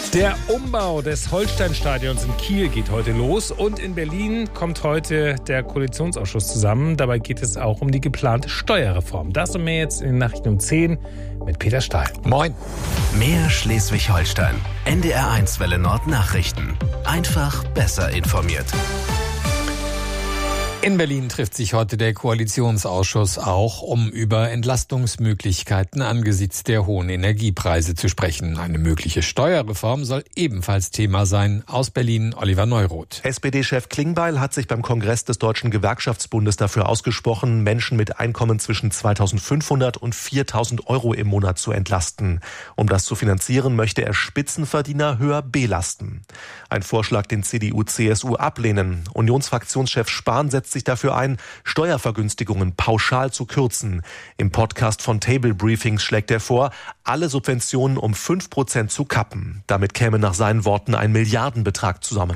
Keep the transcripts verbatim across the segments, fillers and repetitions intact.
Der Umbau des Holsteinstadions in Kiel geht heute los und in Berlin kommt heute der Koalitionsausschuss zusammen. Dabei geht es auch um die geplante Steuerreform. Das und mehr jetzt in den Nachrichten um zehn mit Peter Stahl. Moin. Mehr Schleswig-Holstein. N D R eins Welle Nord Nachrichten. Einfach besser informiert. In Berlin trifft sich heute der Koalitionsausschuss auch, um über Entlastungsmöglichkeiten angesichts der hohen Energiepreise zu sprechen. Eine mögliche Steuerreform soll ebenfalls Thema sein. Aus Berlin Oliver Neuroth. S P D-Chef Klingbeil hat sich beim Kongress des Deutschen Gewerkschaftsbundes dafür ausgesprochen, Menschen mit Einkommen zwischen zweitausendfünfhundert und viertausend Euro im Monat zu entlasten. Um das zu finanzieren, möchte er Spitzenverdiener höher belasten. Ein Vorschlag, den C D U C S U ablehnen. Unionsfraktionschef Spahn setzt sich dafür ein, Steuervergünstigungen pauschal zu kürzen. Im Podcast von Table Briefings schlägt er vor, alle Subventionen um fünf Prozent zu kappen. Damit käme nach seinen Worten ein Milliardenbetrag zusammen.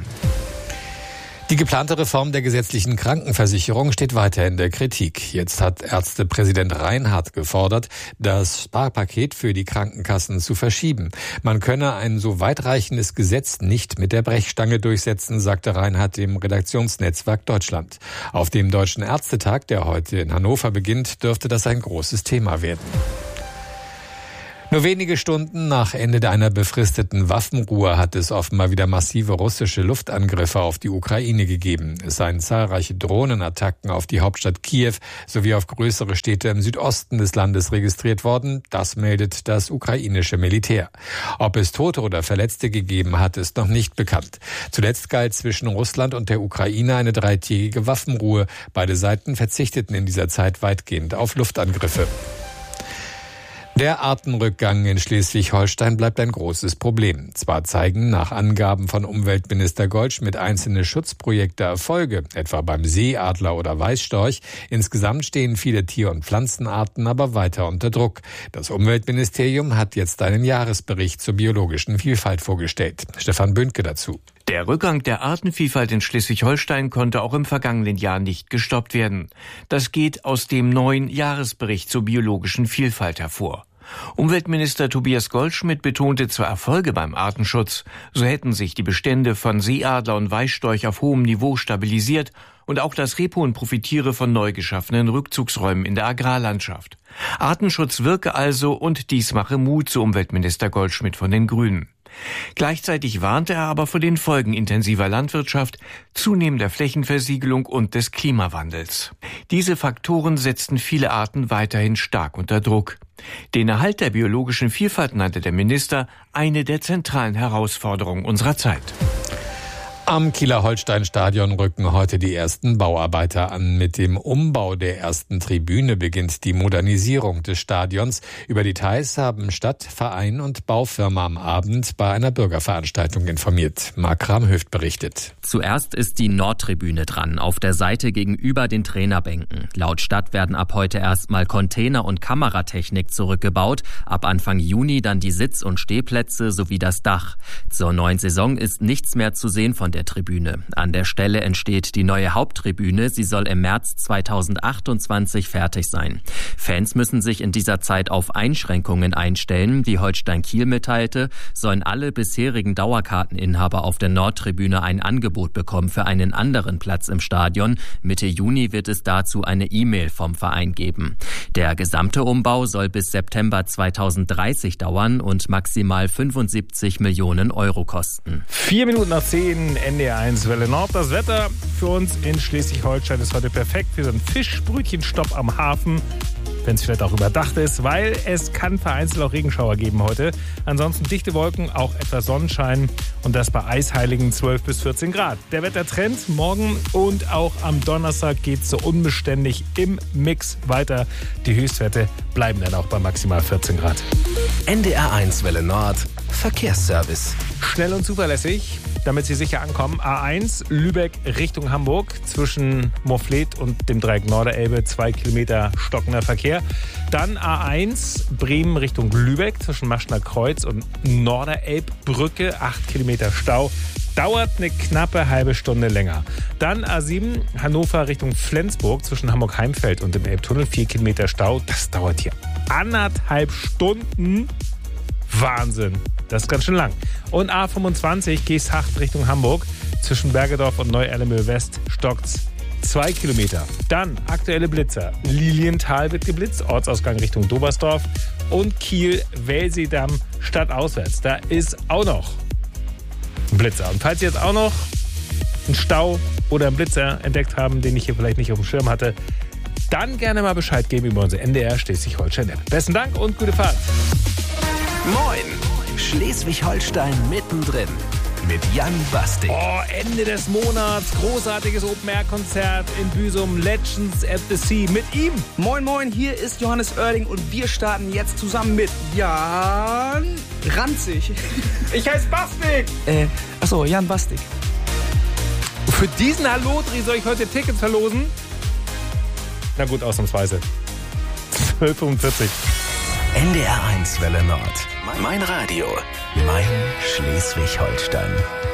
Die geplante Reform der gesetzlichen Krankenversicherung steht weiter in der Kritik. Jetzt hat Ärztepräsident Reinhardt gefordert, das Sparpaket für die Krankenkassen zu verschieben. Man könne ein so weitreichendes Gesetz nicht mit der Brechstange durchsetzen, sagte Reinhardt dem Redaktionsnetzwerk Deutschland. Auf dem Deutschen Ärztetag, der heute in Hannover beginnt, dürfte das ein großes Thema werden. Nur wenige Stunden nach Ende einer befristeten Waffenruhe hat es offenbar wieder massive russische Luftangriffe auf die Ukraine gegeben. Es seien zahlreiche Drohnenattacken auf die Hauptstadt Kiew sowie auf größere Städte im Südosten des Landes registriert worden. Das meldet das ukrainische Militär. Ob es Tote oder Verletzte gegeben hat, ist noch nicht bekannt. Zuletzt galt zwischen Russland und der Ukraine eine dreitägige Waffenruhe. Beide Seiten verzichteten in dieser Zeit weitgehend auf Luftangriffe. Der Artenrückgang in Schleswig-Holstein bleibt ein großes Problem. Zwar zeigen nach Angaben von Umweltminister Goldschmidt einzelne Schutzprojekte Erfolge, etwa beim Seeadler oder Weißstorch. Insgesamt stehen viele Tier- und Pflanzenarten aber weiter unter Druck. Das Umweltministerium hat jetzt einen Jahresbericht zur biologischen Vielfalt vorgestellt. Stefan Böhnke dazu. Der Rückgang der Artenvielfalt in Schleswig-Holstein konnte auch im vergangenen Jahr nicht gestoppt werden. Das geht aus dem neuen Jahresbericht zur biologischen Vielfalt hervor. Umweltminister Tobias Goldschmidt betonte zwar Erfolge beim Artenschutz, so hätten sich die Bestände von Seeadler und Weißstorch auf hohem Niveau stabilisiert und auch das Rebhuhn profitiere von neu geschaffenen Rückzugsräumen in der Agrarlandschaft. Artenschutz wirke also und dies mache Mut, so Umweltminister Goldschmidt von den Grünen. Gleichzeitig warnte er aber vor den Folgen intensiver Landwirtschaft, zunehmender Flächenversiegelung und des Klimawandels. Diese Faktoren setzten viele Arten weiterhin stark unter Druck. Den Erhalt der biologischen Vielfalt nannte der Minister eine der zentralen Herausforderungen unserer Zeit. Am Kieler Holstein-Stadion rücken heute die ersten Bauarbeiter an. Mit dem Umbau der ersten Tribüne beginnt die Modernisierung des Stadions. Über Details haben Stadt, Verein und Baufirma am Abend bei einer Bürgerveranstaltung informiert. Mark Kramhöft berichtet. Zuerst ist die Nordtribüne dran, auf der Seite gegenüber den Trainerbänken. Laut Stadt werden ab heute erstmal Container- und Kameratechnik zurückgebaut. Ab Anfang Juni dann die Sitz- und Stehplätze sowie das Dach. Zur neuen Saison ist nichts mehr zu sehen von der Tribüne. An der Stelle entsteht die neue Haupttribüne. Sie soll im März zweitausendachtundzwanzig fertig sein. Fans müssen sich in dieser Zeit auf Einschränkungen einstellen. Wie Holstein Kiel mitteilte, sollen alle bisherigen Dauerkarteninhaber auf der Nordtribüne ein Angebot bekommen für einen anderen Platz im Stadion. Mitte Juni wird es dazu eine E-Mail vom Verein geben. Der gesamte Umbau soll bis September zweitausenddreißig dauern und maximal fünfundsiebzig Millionen Euro kosten. Vier Minuten nach zehn, N D R eins Welle Nord. Das Wetter für uns in Schleswig-Holstein ist heute perfekt für so einen Fischbrötchenstopp am Hafen, wenn es vielleicht auch überdacht ist, weil es kann vereinzelt auch Regenschauer geben heute. Ansonsten dichte Wolken, auch etwas Sonnenschein und das bei eisheiligen zwölf bis vierzehn Grad. Der Wettertrend morgen und auch am Donnerstag geht so unbeständig im Mix weiter. Die Höchstwerte bleiben dann auch bei maximal vierzehn Grad. N D R eins Welle Nord Verkehrsservice. Schnell und zuverlässig, damit Sie sicher ankommen. A eins Lübeck Richtung Hamburg zwischen Moorfleet und dem Dreieck Norderelbe, zwei Kilometer stockender Verkehr. Dann A eins Bremen Richtung Lübeck zwischen Maschner Kreuz und Norderelbbrücke, acht Kilometer Stau. Dauert eine knappe halbe Stunde länger. Dann A sieben Hannover Richtung Flensburg zwischen Hamburg-Heimfeld und dem Elbtunnel, vier Kilometer Stau. Das dauert hier anderthalb Stunden. Wahnsinn. Das ist ganz schön lang. Und A fünfundzwanzig Geesthacht Richtung Hamburg. Zwischen Bergedorf und Neu-Erlemöl West stockt's zwei Kilometer. Dann aktuelle Blitzer. Lilienthal wird geblitzt, Ortsausgang Richtung Dobersdorf. Und Kiel, Welsedamm, stadtauswärts. Da ist auch noch ein Blitzer. Und falls Sie jetzt auch noch einen Stau oder einen Blitzer entdeckt haben, den ich hier vielleicht nicht auf dem Schirm hatte, dann gerne mal Bescheid geben über unsere N D R Schleswig-Holstein-App. Besten Dank und gute Fahrt. Moin, Schleswig-Holstein mittendrin. Mit Jan Bastik. Oh, Ende des Monats, großartiges Open-Air-Konzert in Büsum, Legends at the Sea mit ihm. Moin, moin, hier ist Johannes Oerding und wir starten jetzt zusammen mit Jan Ranzig. Ich heiße Bastik. Äh, achso, Jan Bastik. Für diesen Hallodri soll ich heute Tickets verlosen? Na gut, ausnahmsweise. zwölf Uhr fünfundvierzig. N D R eins Welle Nord. Mein Radio. Mein Schleswig-Holstein.